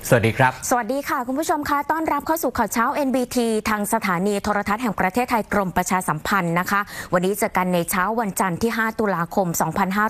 สวัสดีครับสวัสดีค่ะคุณผู้ชมคะต้อนรับเข้าสู่ข่าวเช้า NBT ทางสถานีโทรทัศน์แห่งประเทศไทยกรมประชาสัมพันธ์นะคะวันนี้เจอกันในเช้าวันจันทร์ที่5ตุลาคม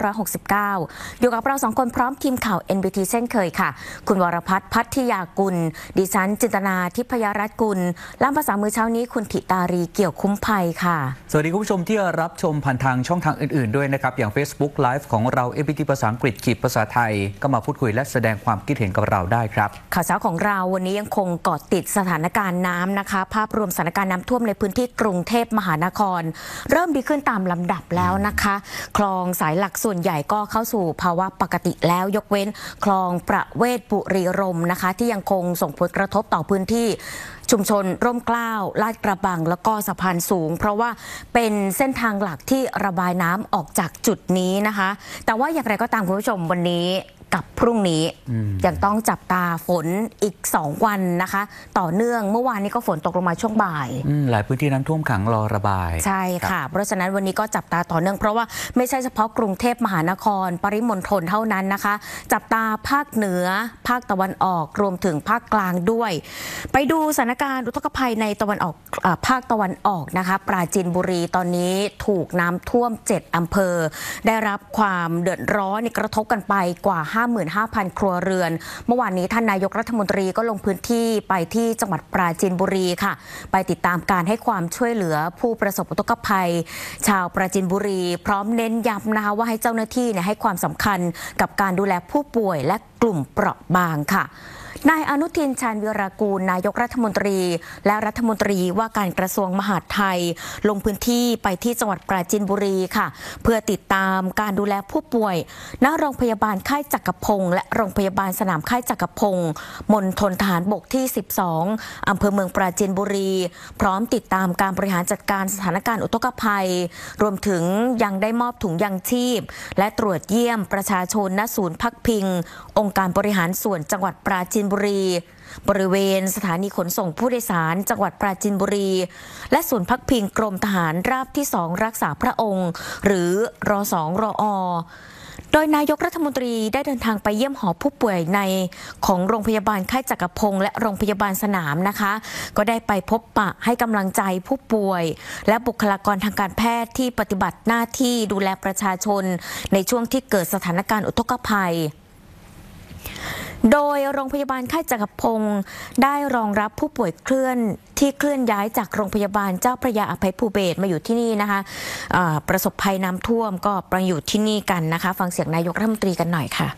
2569อยู่กับเรา2คนพร้อมทีมข่าว NBT เช่นเคยค่ะคุณวรพัฒน์พัทยากุลดิฉันจินตนาทิพยรัตน์กุลล่ามภาษามือเช้านี้คุณธิตารีเกี่ยวคุ้มภัยค่ะสวัสดีคุณผู้ชมที่รับชมผ่านทางช่องทางอื่นๆด้วยนะครับอย่าง Facebook Live ของเรา NBT ภาษาอังกฤษขีดภาษาไทยก็มาพูดคุยและแสดงความคิดเห็นกับเราได้ครับข่าวเช้าของเราวันนี้ยังคงเกาะติดสถานการณ์น้ำนะคะภาพรวมสถานการณ์น้ำท่วมในพื้นที่กรุงเทพมหานครเริ่มดีขึ้นตามลำดับแล้วนะคะคลองสายหลักส่วนใหญ่ก็เข้าสู่ภาวะปกติแล้วยกเว้นคลองประเวศบุรีรมย์นะคะที่ยังคงส่งผลกระทบต่อพื้นที่ชุมชนร่มเกล้าลาดกระบังแล้วก็สะพานสูงเพราะว่าเป็นเส้นทางหลักที่ระบายน้ำออกจากจุดนี้นะคะแต่ว่าอย่างไรก็ตามคุณผู้ชมวันนี้กับพรุ่งนี้ยังต้องจับตาฝนอีก2วันนะคะต่อเนื่องเมื่อวานนี้ก็ฝนตกลงมาช่วงบ่ายหลายพื้นที่น้ำท่วมขังรอระบายใช่ค่ะเพราะฉะนั้นวันนี้ก็จับตาต่อเนื่องเพราะว่าไม่ใช่เฉพาะกรุงเทพมหานครปริมณฑลเท่านั้นนะคะจับตาภาคเหนือภาคตะวันออกรวมถึงภาคกลางด้วยไปดูสถานการณ์อุทกภัยในตะวันออกภาคตะวันออกนะคะปราจีนบุรีตอนนี้ถูกน้ำท่วม7อำเภอได้รับความเดือดร้อนกระทบกันไปกว่า55,000 ครัวเรือนเมื่อวานนี้ท่านนายกรัฐมนตรีก็ลงพื้นที่ไปที่จังหวัดปราจีนบุรีค่ะไปติดตามการให้ความช่วยเหลือผู้ประสบอุทกภัยชาวปราจีนบุรีพร้อมเน้นย้ำนะคะว่าให้เจ้าหน้าที่ให้ความสำคัญกับการดูแลผู้ป่วยและกลุ่มเปราะบางค่ะนายอนุทินชาญวีรกูลนายกรัฐมนตรีและรัฐมนตรีว่าการกระทรวงมหาดไทยลงพื้นที่ไปที่จังหวัดปราจีนบุรีค่ะเพื่อติดตามการดูแลผู้ป่วยณโรงพยาบาลค่ายจักรพงศ์และโรงพยาบาลสนามค่ายจักรพงศ์มณฑลทหารบกที่12อำเภอเมืองปราจีนบุรีพร้อมติดตามการบริหารจัดการสถานการณ์อุทกภัยรวมถึงยังได้มอบถุงยางชีพและตรวจเยี่ยมประชาชนณศูนย์พักพิงองค์การบริหารส่วนจังหวัดปราจีนบุรีบริเวณสถานีขนส่งผู้โดยสารจังหวัดปราจีนบุรีและศูนย์พักพิงกรมทหารราบที่2รักษาพระองค์หรือร2รอโดยนายกรัฐมนตรีได้เดินทางไปเยี่ยมหอผู้ป่วยในของโรงพยาบาลค่ายจักรพงศ์และโรงพยาบาลสนามนะคะก็ได้ไปพบปะให้กำลังใจผู้ป่วยและบุคลากรทางการแพทย์ที่ปฏิบัติหน้าที่ดูแลประชาชนในช่วงที่เกิดสถานการณ์อุทกภัยโดยโรงพยาบาลค่ายจักรพงศ์ได้รองรับผู้ป่วยเคลื่อนย้ายจากโรงพยาบาลเจ้าพระยาอภัยภูเบศรมาอยู่ที่นี่นะคะประสบภัยน้ำท่วมก็ประอยู่ที่นี่กันนะคะฟังเสียงนายกรัฐมนตรีกันหน่อยค่ะ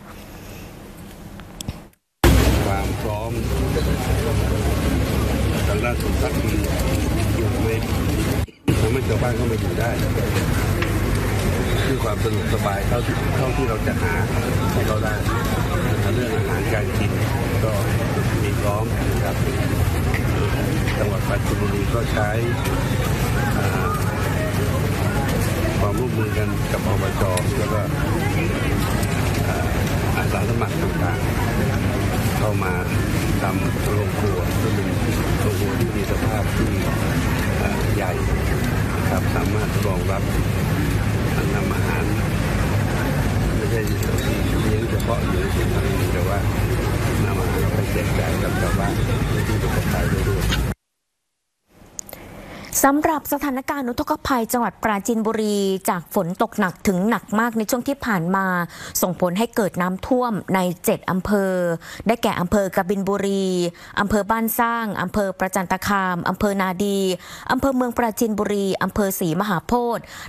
ความพร้อมทางด้านศูนย์พักพิงอยู่ในทำให้ชาวบ้านเข้ามาอยู่ได้ด้วยความสะดวกสบายเท่าที่เราจะหาให้เขาได้เรื่องอาหารการกินก็มีพร้อมนะครับจังหวัดปราจีนบุรีก็ใช้ความร่วมมือกันกับอบจ.แล้วก็อาสาสมัครต่างๆเข้ามาทำโรงครัวซึ่งเป็นโรงครัวที่มีสภาพที่ใหญ่นะครับสามารถรองรับนำอาหารไม่ใช่เลี้ยงเฉพาะอยู่ในศูนย์พักพิงแต่ว่านำอาหารไปแจกจ่ายกับชาวบ้านที่ประสบภัยด้วยสำหรับสถานการณ์อุทกภัยจังหวัดปราจีนบุรีจากฝนตกหนักถึงหนักมากในช่วงที่ผ่านมาส่งผลให้เกิดน้ำท่วมใน7อำเภอได้แก่อำเภอกบินบุรีอำเภอบ้านสร้างอำเภอประจันตคามอำเภอนาดีอำเภอเมืองปราจีนบุรีอำเภอศรีมหาโพธิ์